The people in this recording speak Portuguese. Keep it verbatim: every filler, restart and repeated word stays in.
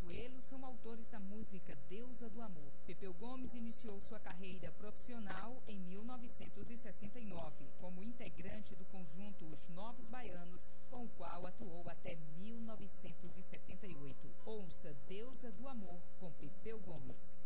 Consuelo são autores da música Deusa do Amor. Pepeu Gomes iniciou sua carreira profissional em mil novecentos e sessenta e nove, como integrante do conjunto Os Novos Baianos, com o qual atuou até mil novecentos e setenta e oito. Ouça Deusa do Amor com Pepeu Gomes.